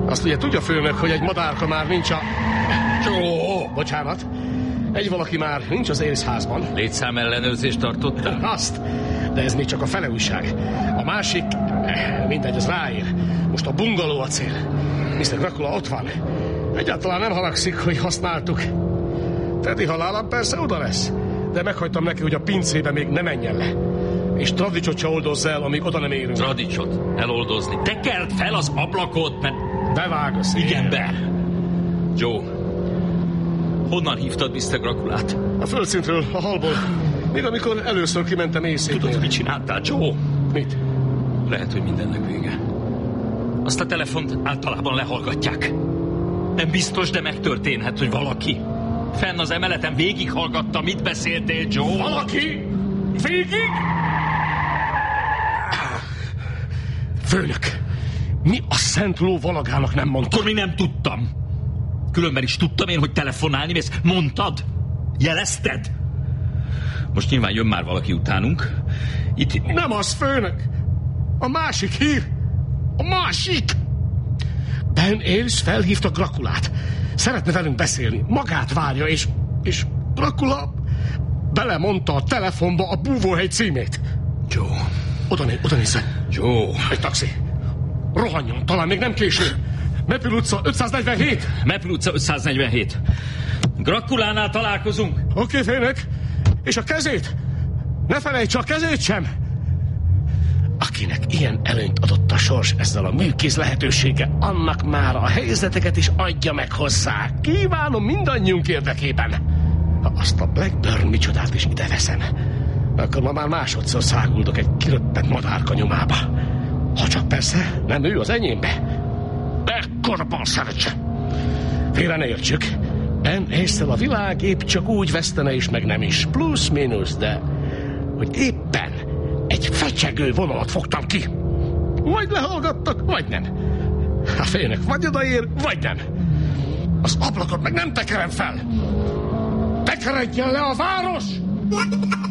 Azt ugye tudja, főnök, hogy egy madárka már nincs a... bocsánat. Egy valaki már nincs az Ace-házban. Létszámellenőrzést tartotta? Azt, de ez még csak a fele újság. A másik, mindegy, az ráér. Most a bungaló a cél. Mr. Dracula ott van. Egyáltalán nem haragszik, hogy használtuk. Teddy halálán persze oda lesz. De meghagytam neki, hogy a pincébe még ne menjen le. És Tradicsot se oldozza el, amíg oda nem érünk. Tradicsot eloldozni? Te kelt fel az ablakot, mert... Bevág a szél. Igen, be. Joe, honnan hívtad Mr. Draculát? A földszintről, a halból. Még amikor először kimentem éjszéknél. Tudod, mit csináltál, Joe? Mit? Lehet, hogy mindennek vége. Azt a telefont általában lehallgatják. Nem biztos, de megtörténhet, hogy valaki fenn az emeleten végighallgatta, mit beszéltél, Joe. Valaki? Végig? Főnök, mi a szent ló valagának nem mondta? Akkor mi nem tudtam. Különben is tudtam én, hogy telefonálni mész. Mondtad? Jelezted? Most nyilván jön már valaki utánunk. Itt... Nem az, főnök. A másik hír. A másik. Ben Ace felhívta Draculát. Szeretne velünk beszélni. Magát várja, és Dracula belemondta a telefonba a búvóhely címét. Joe. Oda nézze. Joe. Egy taxi. Rohanjon, talán még nem késő. Maple utca 547. Maple utca 547. Draculánál találkozunk. Oké, főnök. És a kezét? Ne felejts a kezét sem. Akinek ilyen előnyt adott a sors ezzel a műkész lehetősége, annak már a helyzeteket is adja meg hozzá. Kívánom mindannyiunk érdekében. Ha azt a Blackburn micsodát is ide veszem, akkor ma már másodszor száguldok egy kiröppent madárka nyomába. Ha csak persze nem ő az enyémbe. Ekkora balszerecse. Félre ne értsük. Ben Ace-szel a világ épp csak úgy vesztene is, meg nem is. Plusz-minusz, de hogy éppen egy fecsegő vonalat fogtam ki. Vagy lehallgattak, vagy nem. A főnök vagy odaér, vagy nem. Az ablakot meg nem tekerem fel. Tekeredjen le a város!